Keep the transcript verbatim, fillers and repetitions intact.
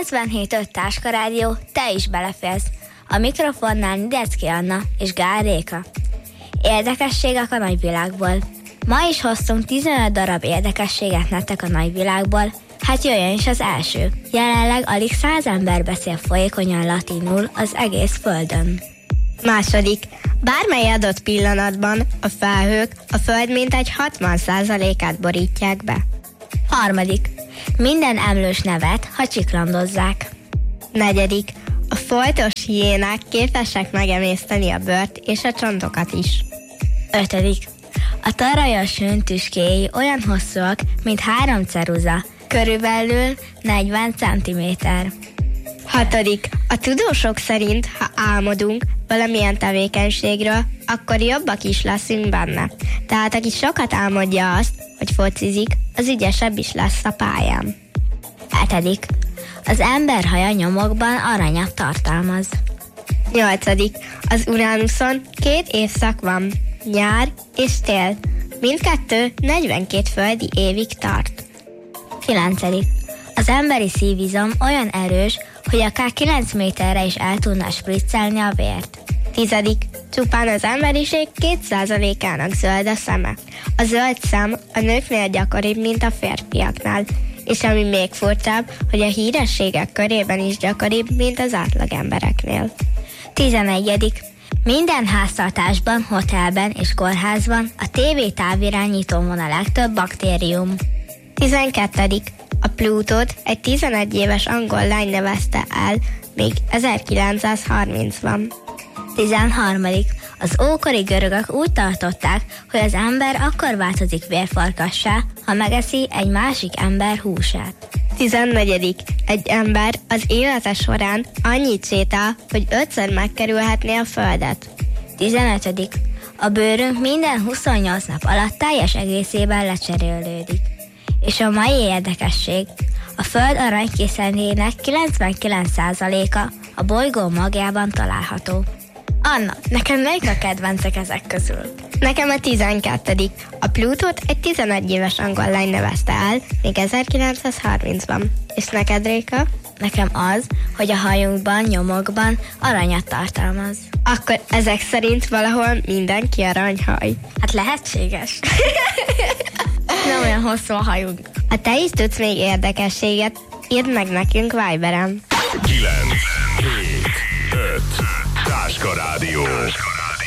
kilencvenhét öt Táska Rádió, te is belefélsz. A mikrofonnál Nidecki Anna és Gál Réka. Érdekességek a nagyvilágból. Ma is hoztunk tizenöt darab érdekességet nektek a nagyvilágból, hát jöjjön is az első. Jelenleg alig száz ember beszél folyékonyan latinul az egész földön. Második. Bármely adott pillanatban a felhők a föld mintegy hatvan százalékát borítják be. Harmadik. Minden emlős nevet, ha csiklandozzák. Negyedik. A foltos hiénák képesek megemészteni a bőrt és a csontokat is. Ötödik. A tarajos hőn tüskéi olyan hosszúak, mint három ceruza, körülbelül negyven centiméter. Hatodik. A tudósok szerint, ha álmodunk valamilyen tevékenységről, akkor jobbak is leszünk benne. Tehát aki sokat álmodja azt, hogy focizik, az ügyesebb is lesz a pályán. Hetedik. Az ember haja nyomokban aranyat tartalmaz. Nyolcadik. Az Uránuszon két évszak van, nyár és tél. Mindkettő negyvenkét földi évig tart. Kilencedik. Az emberi szívizom olyan erős, hogy akár kilenc méterre is el tudna spriccelni a vért. Tizedik. Csupán az emberiség két százalékának zöld a szeme. A zöld szem a nőknél gyakoribb, mint a férfiaknál. És ami még furcsább, hogy a hírességek körében is gyakoribb, mint az átlag embereknél. Tizenegyedik. Minden háztartásban, hotelben és kórházban a tévé távirányítón van a legtöbb baktérium. Tizenkettedik. A Plutót egy tizenegy éves angol lány nevezte el még ezerkilencszázharmincban. Tizenharmadik. Az ókori görögök úgy tartották, hogy az ember akkor változik vérfarkassá, ha megeszi egy másik ember húsát. Tizennegyedik. Egy ember az élete során annyit sétál, hogy ötször megkerülhetné a földet. Tizenötödik. A bőrünk minden huszonnyolc nap alatt teljes egészében lecserélődik. És a mai érdekesség, a föld aranykészenének kilencvenkilenc százaléka a bolygó magjában található. Anna, neked melyik a kedvencek ezek közül? Nekem a tizenkettedik. A Plutót egy tizenegy éves angol lány nevezte el még ezerkilencszázharmincban. És neked, Réka? Nekem az, hogy a hajunkban, nyomokban aranyat tartalmaz. Akkor ezek szerint valahol mindenki aranyhaj. Hát lehetséges. Nem olyan hosszú a hajunk. Ha te is tudsz még érdekességet, írd meg nekünk Viberen. kilenc, hét, öt, Táska Rádió.